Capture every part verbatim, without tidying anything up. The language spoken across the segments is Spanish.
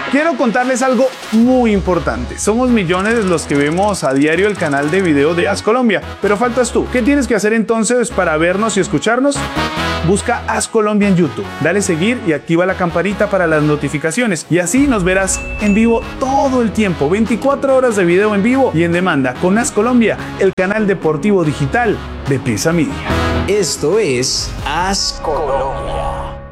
Quiero contarles algo muy importante. Somos millones los que vemos a diario el canal de video de As Colombia, pero faltas tú. ¿Qué tienes que hacer entonces para vernos y escucharnos? Busca As Colombia en YouTube, dale seguir y activa la campanita para las notificaciones y así nos verás en vivo todo el tiempo, veinticuatro horas de video en vivo y en demanda con As Colombia, el canal deportivo digital de Prisa Media. Esto es As Colombia.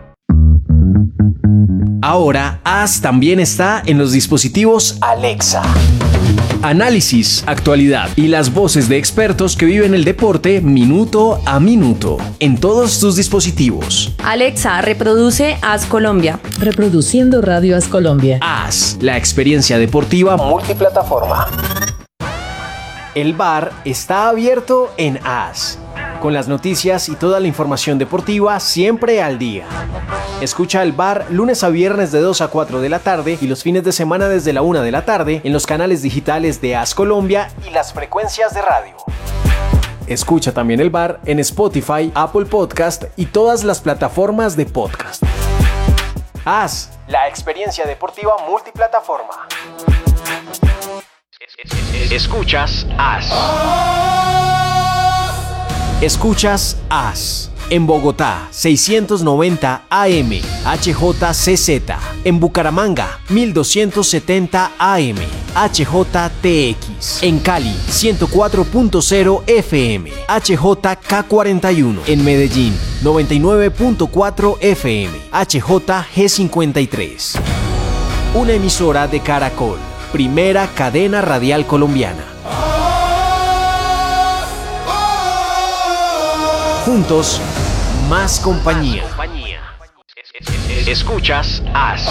Ahora, As también está en los dispositivos Alexa. Análisis, actualidad y las voces de expertos que viven el deporte minuto a minuto en todos tus dispositivos. Alexa, reproduce As Colombia. Reproduciendo Radio As Colombia. As, la experiencia deportiva multiplataforma. El bar está abierto en As, con las noticias y toda la información deportiva siempre al día. Escucha el bar lunes a viernes de dos a cuatro de la tarde y los fines de semana desde la una de la tarde en los canales digitales de As Colombia y las frecuencias de radio. Escucha también el bar en Spotify, Apple Podcast y todas las plataformas de podcast. As, la experiencia deportiva multiplataforma. Escuchas As. Escuchas As. En Bogotá, seiscientos noventa A M, H J C Z. En Bucaramanga, mil doscientos setenta A M, H J T X. En Cali, ciento cuatro punto cero F M, H J K cuarenta y uno. En Medellín, noventa y nueve punto cuatro F M, H J G cincuenta y tres. Una emisora de Caracol, primera cadena radial colombiana. Juntos, más compañía. Escuchas As.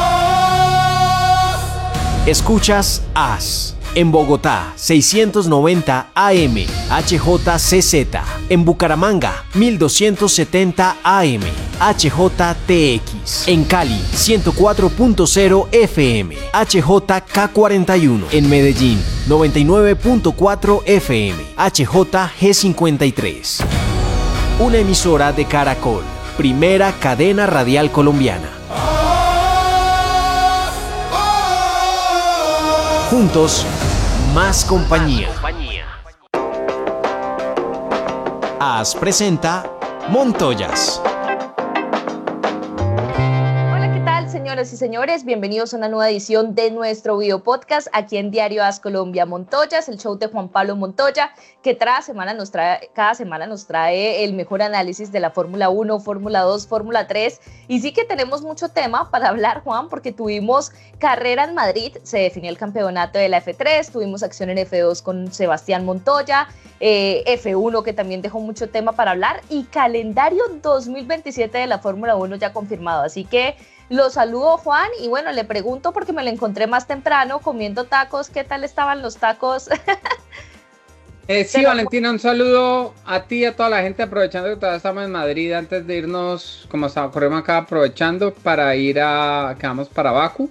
Escuchas As. En Bogotá, seiscientos noventa A M, H J C Z. En Bucaramanga, mil doscientos setenta A M, H J T X. En Cali, ciento cuatro punto cero F M, H J K cuarenta y uno. En Medellín, noventa y nueve punto cuatro F M, H J G cincuenta y tres. Una emisora de Caracol, primera cadena radial colombiana. Juntos, más compañía. As presenta Montoyas. Señoras y señores, bienvenidos a una nueva edición de nuestro video podcast aquí en Diario As Colombia. Montoyas, el show de Juan Pablo Montoya, que cada semana nos trae, cada semana nos trae el mejor análisis de la Fórmula uno, Fórmula dos, Fórmula tres. Y sí que tenemos mucho tema para hablar, Juan, porque tuvimos carrera en Madrid, se definió el campeonato de la F tres, tuvimos acción en F dos con Sebastián Montoya, eh, F uno que también dejó mucho tema para hablar y calendario dos mil veintisiete de la Fórmula uno ya confirmado. Así que lo saludo, Juan, y bueno, le pregunto porque me lo encontré más temprano comiendo tacos. ¿Qué tal estaban los tacos? eh, sí, Valentina, un saludo a ti y a toda la gente, aprovechando que todavía estamos en Madrid, antes de irnos, como corremos acá, aprovechando para ir a, que vamos para Bakú.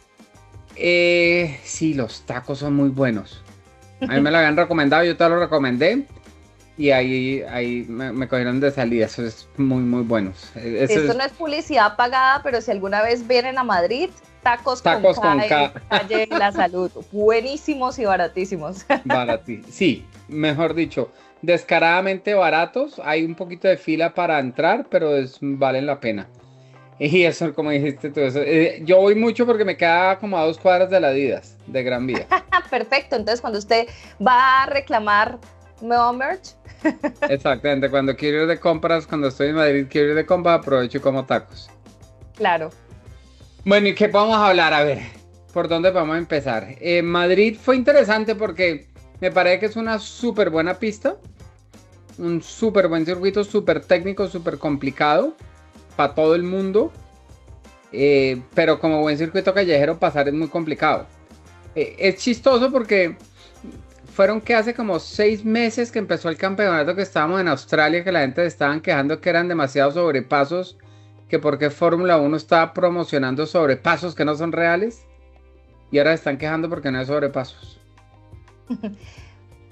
Eh, sí, los tacos son muy buenos. A mí me lo habían recomendado, yo te lo recomendé. Y ahí, ahí me, me cogieron de salida, eso es muy, muy bueno. Eso Esto es... no es publicidad pagada, pero si alguna vez vienen a Madrid, tacos, tacos con, con K, K. Calle de la Salud, buenísimos y baratísimos. Baratísimos, sí, mejor dicho, descaradamente baratos, hay un poquito de fila para entrar, pero es, valen la pena. Y eso, como dijiste tú, eso, eh, yo voy mucho porque me queda como a dos cuadras de la Adidas, de Gran Vía. Perfecto, entonces cuando usted va a reclamar nuevo merch. Exactamente, cuando quiero ir de compras, cuando estoy en Madrid, quiero ir de compras, aprovecho y como tacos. Claro. Bueno, ¿y qué vamos a hablar? A ver, ¿por dónde vamos a empezar? Eh, Madrid fue interesante porque me parece que es una súper buena pista, un súper buen circuito, súper técnico, súper complicado para todo el mundo, eh, pero como buen circuito callejero pasar es muy complicado. Eh, es chistoso porque fueron que hace como seis meses que empezó el campeonato, que estábamos en Australia, que la gente se estaban quejando que eran demasiados sobrepasos, que porque Fórmula uno estaba promocionando sobrepasos que no son reales, y ahora se están quejando porque no hay sobrepasos.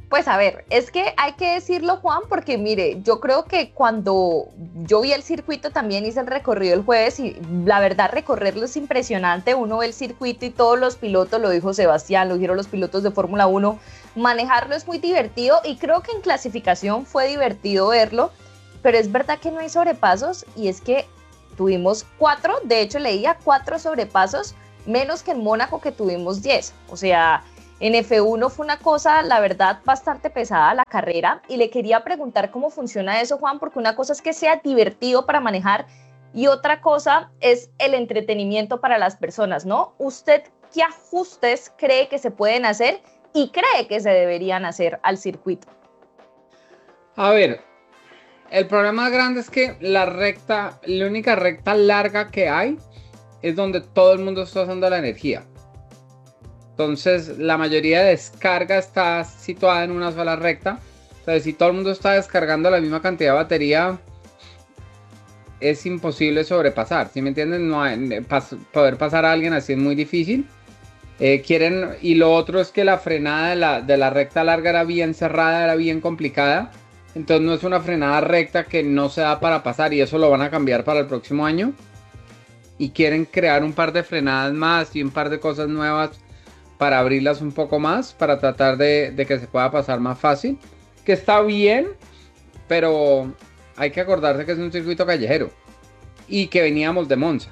Pues a ver, es que hay que decirlo, Juan, porque mire, yo creo que cuando yo vi el circuito también hice el recorrido el jueves y la verdad recorrerlo es impresionante. Uno ve el circuito y todos los pilotos, lo dijo Sebastián, lo dijeron los pilotos de Fórmula uno, manejarlo es muy divertido y creo que en clasificación fue divertido verlo, pero es verdad que no hay sobrepasos y es que tuvimos cuatro, de hecho leía cuatro sobrepasos, menos que en Mónaco que tuvimos diez, o sea... En F uno fue una cosa, la verdad, bastante pesada la carrera y le quería preguntar cómo funciona eso, Juan, porque una cosa es que sea divertido para manejar y otra cosa es el entretenimiento para las personas, ¿no? ¿Usted qué ajustes cree que se pueden hacer y cree que se deberían hacer al circuito? A ver, el problema más grande es que la recta, la única recta larga que hay es donde todo el mundo está usando la energía. Entonces, la mayoría de descarga está situada en una sola recta. Entonces, si todo el mundo está descargando la misma cantidad de batería, es imposible sobrepasar. ¿Sí me entienden? No hay, pas, poder pasar a alguien así es muy difícil. Eh, quieren, y lo otro es que la frenada de la, de la recta larga era bien cerrada, era bien complicada. Entonces, no es una frenada recta que no se da para pasar y eso lo van a cambiar para el próximo año. Y quieren crear un par de frenadas más y un par de cosas nuevas para abrirlas un poco más, para tratar de, de que se pueda pasar más fácil, que está bien, pero hay que acordarse que es un circuito callejero y que veníamos de Monza.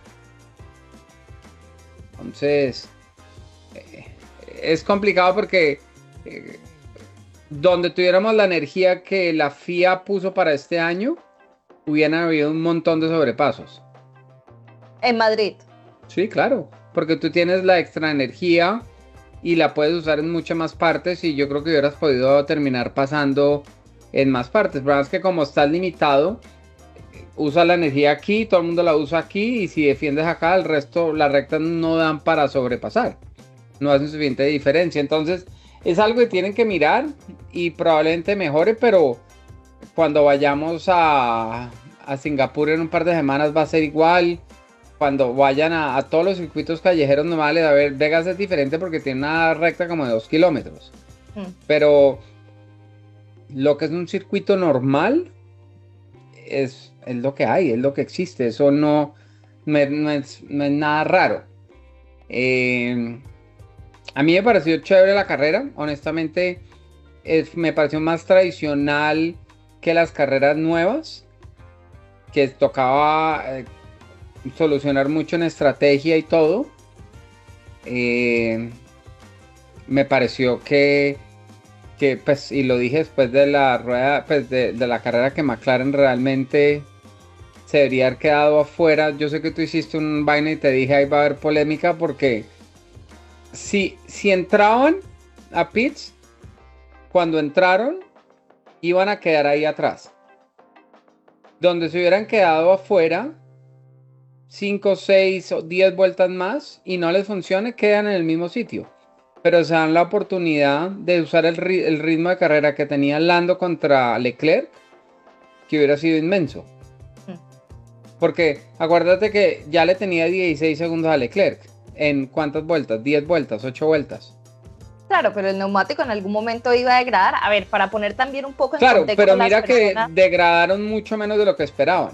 Entonces, eh, es complicado porque eh, donde tuviéramos la energía que la F I A puso para este año, hubieran habido un montón de sobrepasos. En Madrid. Sí, claro, porque tú tienes la extra energía y la puedes usar en muchas más partes y yo creo que hubieras podido terminar pasando en más partes. Pero es que como estás limitado, usa la energía aquí, todo el mundo la usa aquí y si defiendes acá, el resto, las rectas no dan para sobrepasar. No hacen suficiente diferencia. Entonces es algo que tienen que mirar y probablemente mejore, pero cuando vayamos a, a Singapur en un par de semanas va a ser igual. Cuando vayan a, a todos los circuitos callejeros normales, a ver, Vegas es diferente porque tiene una recta como de dos kilómetros. Mm. Pero lo que es un circuito normal es, es lo que hay, es lo que existe. Eso no, no, es, no, es, no es nada raro. Eh, a mí me pareció chévere la carrera. Honestamente, es, me pareció más tradicional que las carreras nuevas, que tocaba... Eh, solucionar mucho en estrategia y todo. Eh, me pareció que, que pues, y lo dije después de la rueda, pues de, de la carrera, que McLaren realmente se debería haber quedado afuera. Yo sé que tú hiciste un vaina y te dije ahí va a haber polémica porque si, si entraban a pits, cuando entraron iban a quedar ahí atrás. Donde se hubieran quedado afuera cinco, seis o diez vueltas más y no les funcione, quedan en el mismo sitio. Pero se dan la oportunidad de usar el, ri el ritmo de carrera que tenía Lando contra Leclerc, que hubiera sido inmenso. Porque acuérdate que ya le tenía dieciséis segundos a Leclerc. ¿En cuántas vueltas? diez vueltas, ocho vueltas. Claro, pero el neumático en algún momento iba a degradar. A ver, para poner también un poco en claro, contexto. Claro, pero mira personas... que degradaron mucho menos de lo que esperaban.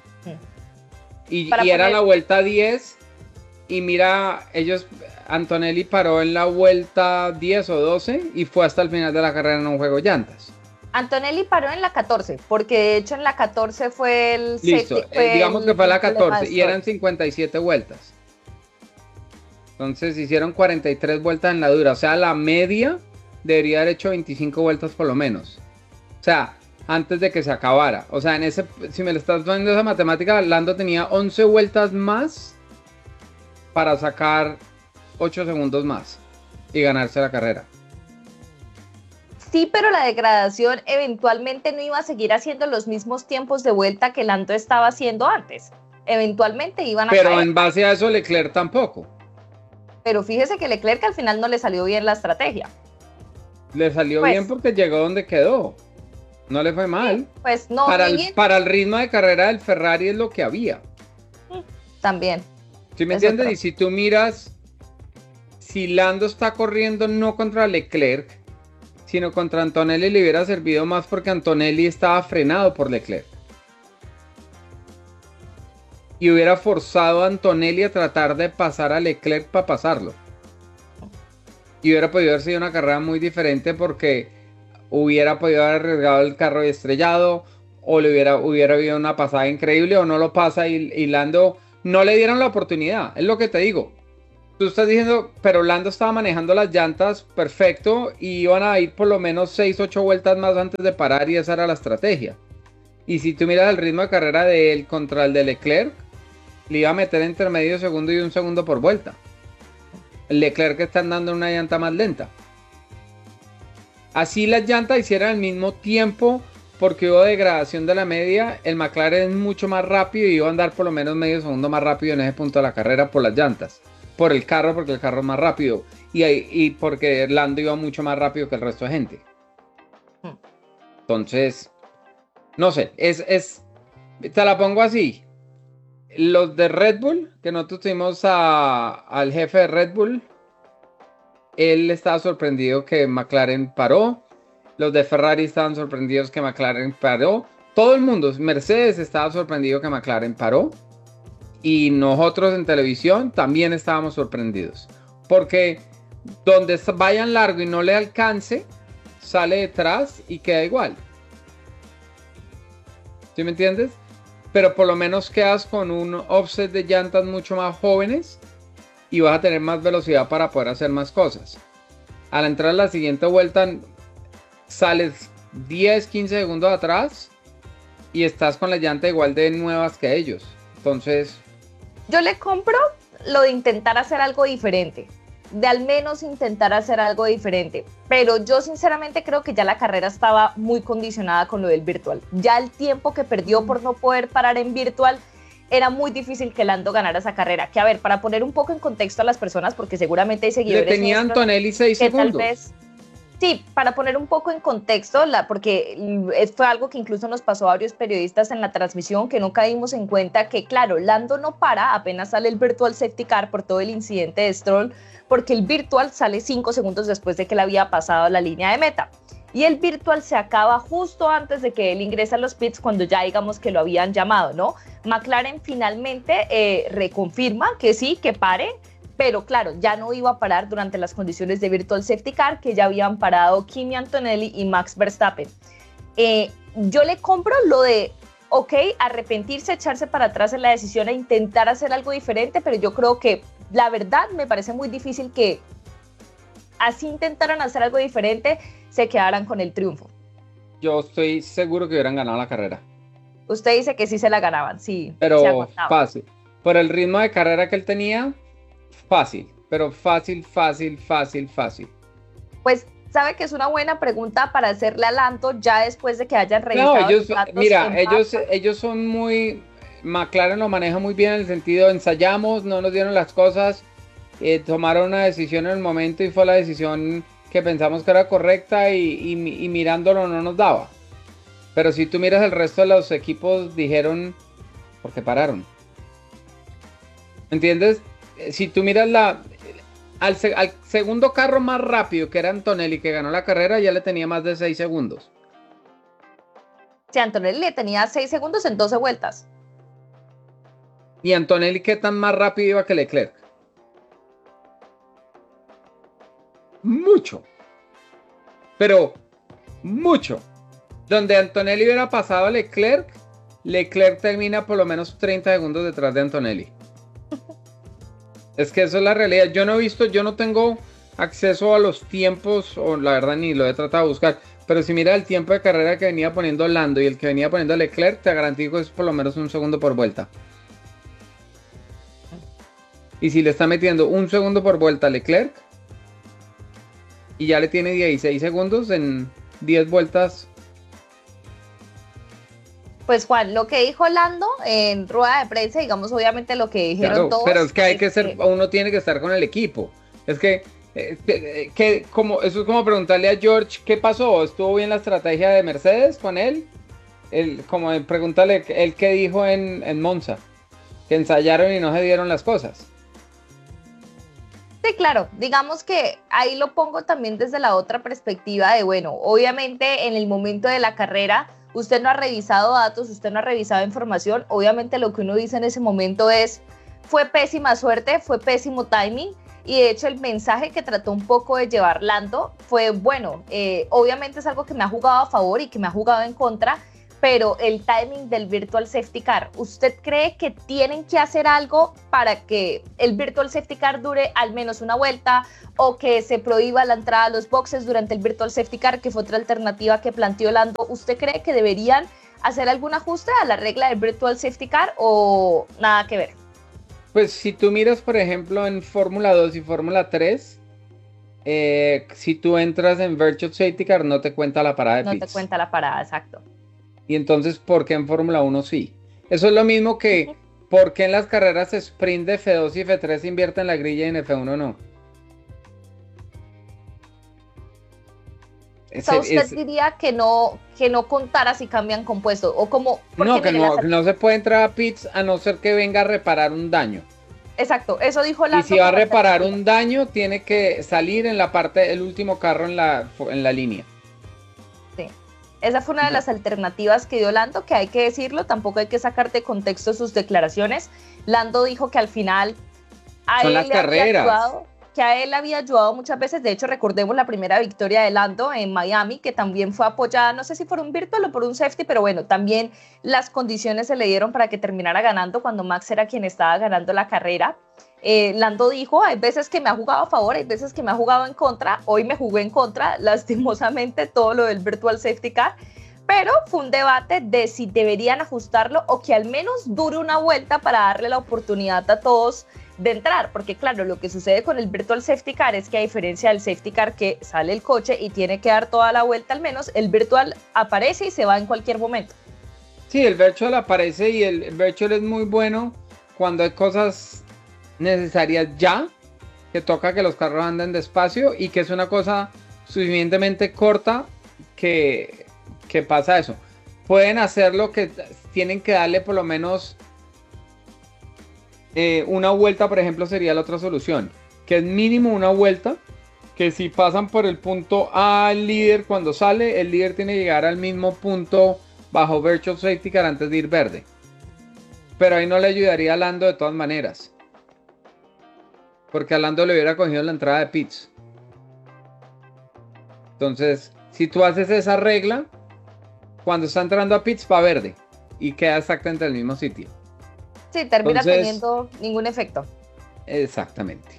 Y, y era poner... la vuelta diez y mira, ellos, Antonelli paró en la vuelta diez o doce y fue hasta el final de la carrera en un juego de llantas. Antonelli paró en la catorce, porque de hecho en la catorce fue el... Listo, fue digamos el, que fue la catorce y eran cincuenta y siete vueltas. Entonces hicieron cuarenta y tres vueltas en la dura, o sea, la media debería haber hecho veinticinco vueltas por lo menos. O sea... antes de que se acabara. O sea, en ese, si me le estás dando esa matemática, Lando tenía once vueltas más para sacar ocho segundos más y ganarse la carrera. Sí, pero la degradación eventualmente no iba a seguir haciendo los mismos tiempos de vuelta que Lando estaba haciendo antes. Eventualmente iban a Pero caer. En base a eso Leclerc tampoco. Pero fíjese que Leclerc al final no le salió bien la estrategia. Le salió pues, bien porque llegó donde quedó. No le fue mal. Sí, pues no. Para el, para el ritmo de carrera del Ferrari es lo que había. También. ¿Sí me entiendes? Otro. Y si tú miras, si Lando está corriendo no contra Leclerc, sino contra Antonelli le hubiera servido más porque Antonelli estaba frenado por Leclerc. Y hubiera forzado a Antonelli a tratar de pasar a Leclerc para pasarlo. Y hubiera podido haber sido una carrera muy diferente porque hubiera podido haber arriesgado el carro y estrellado, o le hubiera, hubiera habido una pasada increíble, o no lo pasa y, y Lando no le dieron la oportunidad. Es lo que te digo. Tú estás diciendo, pero Lando estaba manejando las llantas perfecto y iban a ir por lo menos seis ocho vueltas más antes de parar y esa era la estrategia. Y si tú miras el ritmo de carrera de él contra el de Leclerc, le iba a meter entre medio segundo y un segundo por vuelta. El Leclerc está andando en una llanta más lenta. Así las llantas hicieran al mismo tiempo porque hubo degradación de la media, el McLaren es mucho más rápido y iba a andar por lo menos medio segundo más rápido en ese punto de la carrera por las llantas. Por el carro, porque el carro es más rápido. Y, y porque Lando iba mucho más rápido que el resto de gente. Entonces, no sé, es, es, te la pongo así. Los de Red Bull, que nosotros tuvimos a, al jefe de Red Bull, él estaba sorprendido que McLaren paró. Los de Ferrari estaban sorprendidos que McLaren paró. Todo el mundo, Mercedes estaba sorprendido que McLaren paró. Y nosotros en televisión también estábamos sorprendidos. Porque donde vayan largo y no le alcance, sale detrás y queda igual. ¿Sí me entiendes? Pero por lo menos quedas con un offset de llantas mucho más jóvenes y vas a tener más velocidad para poder hacer más cosas. Al entrar a la siguiente vuelta, sales diez, quince segundos atrás y estás con la llanta igual de nuevas que ellos. Entonces, yo le compro lo de intentar hacer algo diferente, de al menos intentar hacer algo diferente, pero yo sinceramente creo que ya la carrera estaba muy condicionada con lo del virtual. Ya el tiempo que perdió por no poder parar en virtual, era muy difícil que Lando ganara esa carrera. Que a ver, para poner un poco en contexto a las personas, porque seguramente hay seguidores... Le tenía Antonelli seis segundos. Tal vez, sí, para poner un poco en contexto, la, porque fue algo que incluso nos pasó a varios periodistas en la transmisión, que no caímos en cuenta que, claro, Lando no para, apenas sale el virtual safety car por todo el incidente de Stroll, porque el virtual sale cinco segundos después de que él había pasado la línea de meta. Y el virtual se acaba justo antes de que él ingrese a los pits, cuando ya digamos que lo habían llamado, ¿no? McLaren finalmente eh, reconfirma que sí, que pare, pero claro, ya no iba a parar durante las condiciones de virtual safety car que ya habían parado Kimi Antonelli y Max Verstappen. Eh, yo le compro lo de, ok, arrepentirse, echarse para atrás en la decisión e intentar hacer algo diferente, pero yo creo que la verdad me parece muy difícil que así intentaran hacer algo diferente, se quedaran con el triunfo. Yo estoy seguro que hubieran ganado la carrera. Usted dice que sí se la ganaban, sí. Pero fácil. Por el ritmo de carrera que él tenía, fácil. Pero fácil, fácil, fácil, fácil. Pues, ¿sabe que es una buena pregunta para hacerle a Lando ya después de que hayan revisado? No, ellos, los datos mira, ellos, ellos son muy... McLaren lo maneja muy bien en el sentido, ensayamos, no nos dieron las cosas, eh, tomaron una decisión en el momento y fue la decisión que pensamos que era correcta y, y, y mirándolo no nos daba. Pero si tú miras el resto de los equipos, dijeron, ¿por qué pararon? ¿Entiendes? Si tú miras la al, al segundo carro más rápido, que era Antonelli, que ganó la carrera, ya le tenía más de seis segundos. Si Antonelli le tenía seis segundos en doce vueltas. ¿Y Antonelli qué tan más rápido iba que Leclerc? Mucho. Pero mucho. Donde Antonelli hubiera pasado a Leclerc, Leclerc termina por lo menos treinta segundos detrás de Antonelli. Es que eso es la realidad. Yo no he visto, yo no tengo acceso a los tiempos, o la verdad ni lo he tratado de buscar, pero si mira el tiempo de carrera que venía poniendo Lando y el que venía poniendo Leclerc, te garantizo que es por lo menos un segundo por vuelta. Y si le está metiendo un segundo por vuelta a Leclerc y ya le tiene dieciséis segundos en diez vueltas. Pues Juan, lo que dijo Lando en rueda de prensa, digamos obviamente lo que dijeron claro, todos. Pero es que hay que ser, uno tiene que estar con el equipo. Es que, eh, que, que como, eso es como preguntarle a George, ¿qué pasó? ¿Estuvo bien la estrategia de Mercedes con él? El, como preguntarle él qué dijo en, en Monza, que ensayaron y no se dieron las cosas. Sí, Sí, claro, digamos que ahí lo pongo también desde la otra perspectiva de, bueno, obviamente en el momento de la carrera usted no ha revisado datos, usted no ha revisado información, obviamente lo que uno dice en ese momento es, fue pésima suerte, fue pésimo timing, y de hecho el mensaje que trató un poco de llevar Lando fue, bueno, eh, obviamente es algo que me ha jugado a favor y que me ha jugado en contra, pero el timing del Virtual Safety Car, ¿usted cree que tienen que hacer algo para que el Virtual Safety Car dure al menos una vuelta o que se prohíba la entrada a los boxes durante el Virtual Safety Car, que fue otra alternativa que planteó Lando? ¿Usted cree que deberían hacer algún ajuste a la regla del Virtual Safety Car o nada que ver? Pues si tú miras, por ejemplo, en Fórmula dos y Fórmula tres, eh, si tú entras en Virtual Safety Car no te cuenta la parada de No pits. te cuenta la parada, exacto. Y entonces, ¿por qué en Fórmula uno sí? Eso es lo mismo que, ¿por qué en las carreras sprint de F dos y F tres se invierte en la grilla y en F uno no? O sea, ¿usted es, diría que no, que no contara si cambian compuesto? O como, no, que no, no se puede entrar a pits a no ser que venga a reparar un daño. Exacto, eso dijo Lando. Y si va a reparar un daño, tiene que salir en la parte, el último carro en la, en la línea. Sí. Esa fue una de las alternativas que dio Lando, que hay que decirlo, tampoco hay que sacar de contexto sus declaraciones. Lando dijo que al final a Son él las le había carreras. ayudado, que a él había ayudado muchas veces. De hecho, recordemos la primera victoria de Lando en Miami, que también fue apoyada, no sé si por un virtual o por un safety, pero bueno, también las condiciones se le dieron para que terminara ganando cuando Max era quien estaba ganando la carrera. Eh, Lando dijo, hay veces que me ha jugado a favor, hay veces que me ha jugado en contra, hoy me jugué en contra, lastimosamente todo lo del Virtual Safety Car, pero fue un debate de si deberían ajustarlo o que al menos dure una vuelta para darle la oportunidad a todos de entrar, porque claro, lo que sucede con el Virtual Safety Car es que a diferencia del Safety Car que sale el coche y tiene que dar toda la vuelta al menos, el Virtual aparece y se va en cualquier momento. Sí, el Virtual aparece y el Virtual es muy bueno cuando hay cosas necesarias ya, que toca que los carros anden despacio y que es una cosa suficientemente corta que, que pasa eso. Pueden hacer lo que tienen que darle por lo menos eh, una vuelta, por ejemplo, sería la otra solución, que es mínimo una vuelta, que si pasan por el punto A al líder cuando sale, el líder tiene que llegar al mismo punto bajo Virtual Safety Car antes de ir verde. Pero ahí no le ayudaría a Lando de todas maneras, porque a Lando le hubiera cogido la entrada de pits. Entonces, si tú haces esa regla, cuando está entrando a pits va verde y queda exactamente en el mismo sitio. Sí, termina Entonces, teniendo ningún efecto. Exactamente.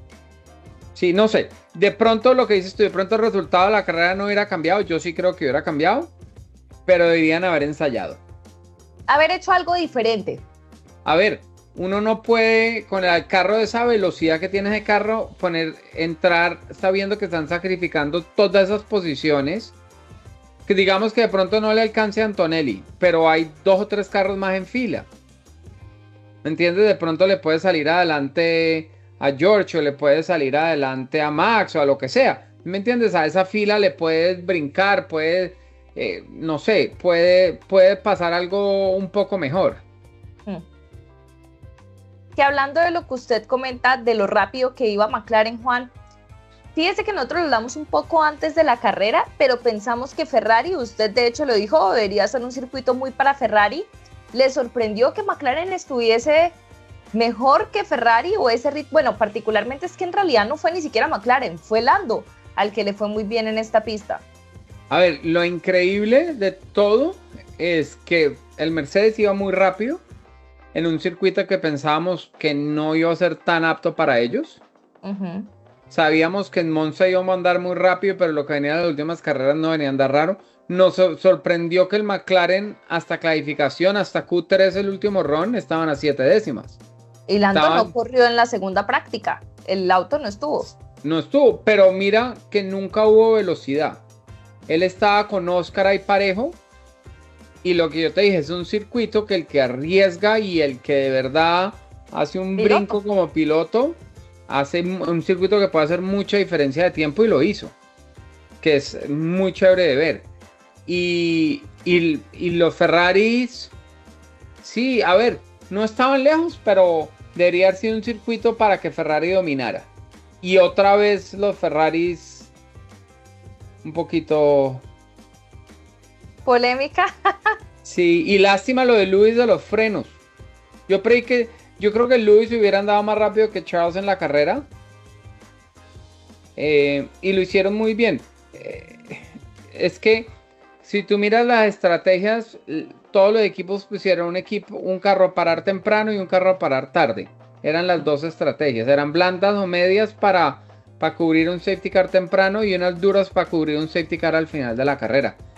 Sí, no sé. De pronto lo que dices tú, de pronto el resultado de la carrera no hubiera cambiado. Yo sí creo que hubiera cambiado, pero deberían haber ensayado. Haber hecho algo diferente. A ver, uno no puede con el carro de esa velocidad que tiene ese carro poner, entrar sabiendo que están sacrificando todas esas posiciones. Que digamos que de pronto no le alcance a Antonelli, pero hay dos o tres carros más en fila. ¿Me entiendes? De pronto le puede salir adelante a George o le puede salir adelante a Max o a lo que sea. ¿Me entiendes? A esa fila le puedes brincar, puede, eh, no sé, puede, puede pasar algo un poco mejor. Hmm. Que hablando de lo que usted comenta, de lo rápido que iba McLaren, Juan, fíjese que nosotros lo hablamos un poco antes de la carrera, pero pensamos que Ferrari, usted de hecho lo dijo, debería ser un circuito muy para Ferrari. ¿Le sorprendió que McLaren estuviese mejor que Ferrari o ese ritmo? Bueno, particularmente es que en realidad no fue ni siquiera McLaren, fue Lando al que le fue muy bien en esta pista. A ver, lo increíble de todo es que el Mercedes iba muy rápido en un circuito que pensábamos que no iba a ser tan apto para ellos. Uh-huh. Sabíamos que en Monza íbamos a andar muy rápido, pero lo que venía de las últimas carreras no venía a andar raro. Nos sorprendió que el McLaren hasta clasificación, hasta Q tres el último run, estaban a siete décimas. Y Lando estaban... no corrió en la segunda práctica, el auto no estuvo. No estuvo, pero mira que nunca hubo velocidad. Él estaba con Oscar ahí parejo. Y lo que yo te dije, es un circuito que el que arriesga y el que de verdad hace un ¿Piloto? brinco como piloto, hace un circuito que puede hacer mucha diferencia de tiempo y lo hizo. Que es muy chévere de ver. Y, y, y los Ferraris, sí, a ver, no estaban lejos, pero debería haber sido un circuito para que Ferrari dominara. Y otra vez los Ferraris un poquito... Polémica. Sí, y lástima lo de Lewis de los frenos. Yo creí que, yo creo que Lewis hubiera andado más rápido que Charles en la carrera. Eh, y lo hicieron muy bien. Eh, es que si tú miras las estrategias, todos los equipos pusieron un equipo, un carro a parar temprano y un carro a parar tarde. Eran las dos estrategias. Eran blandas o medias para, para cubrir un safety car temprano y unas duras para cubrir un safety car al final de la carrera.